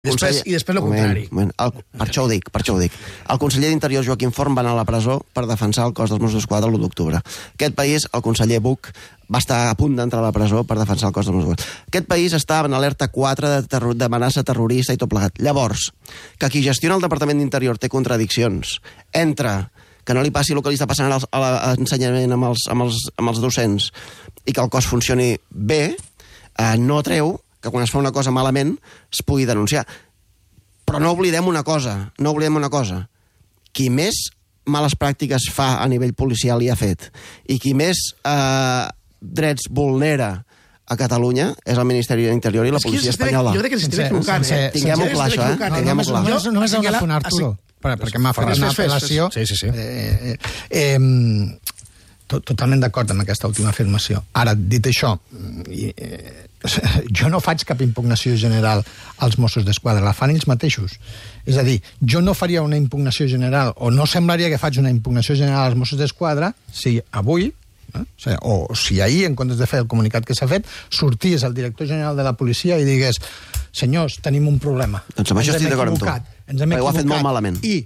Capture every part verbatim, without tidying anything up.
Després, I després el contrari. Moment, el, per això ho dic, per això ho dic. El conseller d'Interior, Joaquim Forn, va anar a la presó per defensar el cos dels Mossos d'Esquadra l'u d'octubre. Aquest país, el conseller Buch, va estar a punt d'entrar a la presó per defensar el cos dels Mossos d'Esquadra. Aquest país està en alerta quatre d'amenaça terrorista i tot plegat. Llavors, que qui gestiona el Departament d'Interior té contradiccions entre que no li passi el que li està passant a l'ensenyament amb els, amb, els, amb els docents i que el cos funcioni bé, eh, no treu que quan es fa una cosa malament es pugui denunciar. Però no oblidem una cosa, no oblidem una cosa. Qui més males pràctiques fa a nivell policial i ha fet, i qui més eh, drets vulnera a Catalunya és el Ministeri de l'Interior i la policia espanyola. Jo crec que s'estic equivocant. Tinguem-ho clar, això, eh? Tinguem-ho clar. Només heu de fer un Arturo, perquè m'ha fet una apel·lació. Sí, sí, sí. Eh, eh, eh, totalment d'acord amb aquesta última afirmació. Ara, dit això, eh, jo no faig cap impugnació general als Mossos d'Esquadra, la fan ells mateixos. És a dir, jo no faria una impugnació general, o no semblaria que faig una impugnació general als Mossos d'Esquadra si avui, eh, o si ahir, en comptes de fer el comunicat que s'ha fet, sortís el director general de la policia i digués: senyors, tenim un problema. Doncs amb això estic d'acord amb tu. Ens hem equivocat. Ho ha fet molt malament. I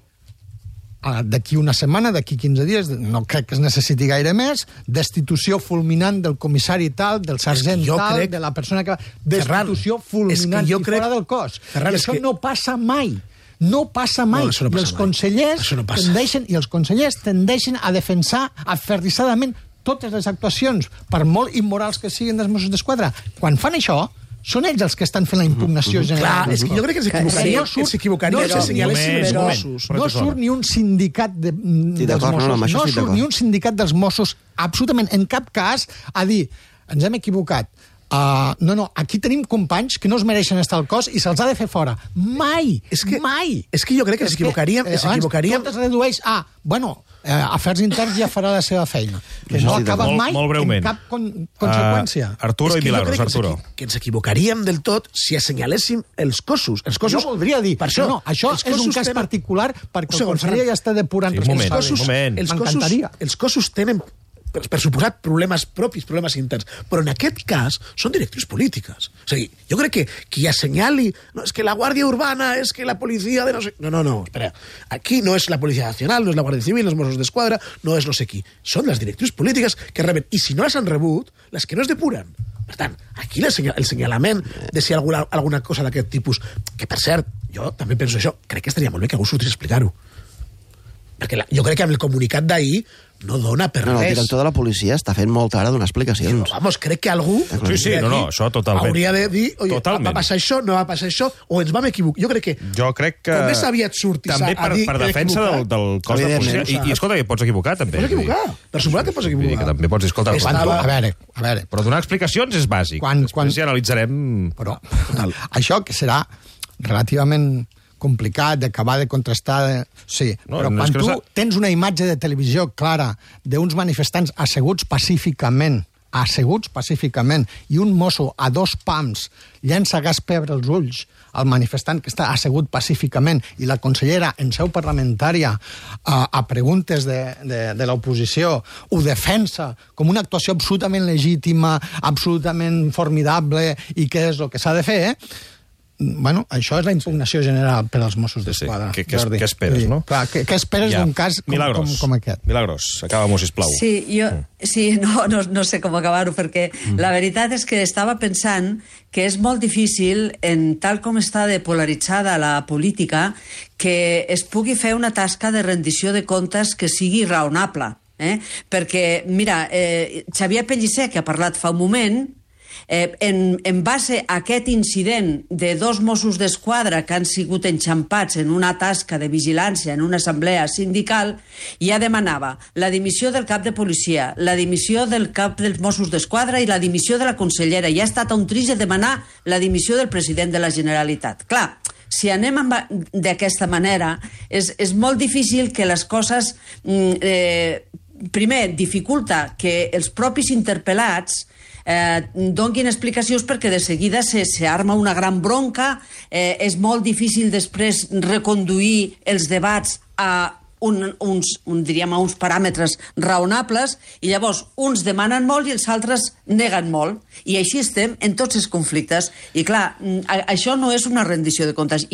d'aquí una setmana, d'aquí quinze dies, no crec que es necessiti gaire més, destitució fulminant del comissari tal, del sergent tal, crec... de la persona que... Destitució fulminant i crec... fora del cos. Ferran, I això que... no passa mai. No passa mai. No, no passa I els mai. consellers no tendeixen, i els consellers tendeixen a defensar aferrissadament totes les actuacions, per molt immorals que siguin dels Mossos d'Esquadra. Quan fan això, són ells els que estan fent la impugnació general. Clar, és que jo crec que s'equivocaria. No surt, s'equivocaria no, si assenyaléssim els Mossos. No surt ni un sindicat de, dels Mossos. No, no surt ni un sindicat dels Mossos, absolutament, en cap cas, a dir, ens hem equivocat. Uh, no, no, aquí tenim companys que no es mereixen estar al cos i se'ls ha de fer fora. Mai, és que, mai. És que jo crec que s'equivocaríem... Eh, tot es redueix a, bueno, eh, Afers Interns ja farà la seva feina. Que no acaba molt, mai molt en cap con conseqüència. Uh, Arturo i Milagros, Arturo. Que ens equivocaríem del tot si assenyaléssim els cossos. Els cossos... Jo voldria dir, per això, no, això és un cas tenen... particular perquè el conseller ja està depurant sí, responsabilitats. Els cossos, els cossos tenen... per, per suposat problemes propis, problemes interns, però en aquest cas són directrius polítiques. O sigui, jo crec que qui assenyali no, és que la Guàrdia Urbana, és que la policia de no sé... No, no, no, espera. Aquí no és la Policia Nacional, no és la Guàrdia Civil, no és Mossos d'Esquadra, no és no sé qui. Són les directrius polítiques que reben, i si no les han rebut, les que no es depuren. Per tant, aquí el senyalament de si alguna, alguna cosa d'aquest tipus, que per cert, jo també penso això, crec que estaria molt bé que algú sortís a explicar-ho. Perquè la, jo crec que amb el comunicat d'ahir no dona per no, no, res. El director de la policia està fent molt ara donar explicacions. Però, vamos, crec que algú... Sí, sí, no, no, això totalment. Hauria de dir, oye, totalment. va passar això, no va passar això, o ens vam equivocar. Jo crec que... Jo crec que... Com més aviat surtis també a, per, a dir... per defensa del, del cos de policia. I, I escolta, que pots equivocar, també. Pots equivocar. Per suposat que pots equivocar. Que també pots dir, escolta... Estava... A veure, a veure... Però donar explicacions és bàsic. Quan, Després quan... ja analitzarem... Però, això que serà relativament complicat d'acabar de contrastar... De... Sí, no, però no quan tu no tens una imatge de televisió clara d'uns manifestants asseguts pacíficament, asseguts pacíficament, i un mosso a dos pams llença gas pebre als ulls al manifestant que està assegut pacíficament, i la consellera en seu parlamentària a, a preguntes de, de, de l'oposició ho defensa com una actuació absolutament legítima, absolutament formidable, i què és el que s'ha de fer, eh? Bueno, això és la impugnació general per als Mossos d'Esquadra. Sí, sí. Què, què, què esperes, sí, no? Clar, què, què esperes ja. d'un cas com, Milagros, com, com aquest? Milagros, acaba-m'ho, sisplau. Sí, jo, sí no, no, no sé com acabar-ho, perquè mm. la veritat és que estava pensant que és molt difícil, en tal com està de polaritzada la política, que es pugui fer una tasca de rendició de comptes que sigui raonable. Eh? Perquè, mira, eh, Xavier Pellicer, que ha parlat fa un moment, Eh, en, en base a aquest incident de dos Mossos d'Esquadra que han sigut enxampats en una tasca de vigilància en una assemblea sindical, ja demanava la dimissió del cap de policia, la dimissió del cap dels Mossos d'Esquadra i la dimissió de la consellera. Ja ha estat un trist de demanar la dimissió del president de la Generalitat. Clar, si anem d'aquesta manera, és, és molt difícil que les coses... Eh, primer, dificulta que els propis interpel·lats eh, donguin explicacions, perquè de seguida s'arma una gran bronca, eh, és molt difícil després reconduir els debats a un, uns, un, diríem, uns paràmetres raonables, i llavors uns demanen molt i els altres neguen molt. I així estem en tots els conflictes. I clar, això no és una rendició de comptes.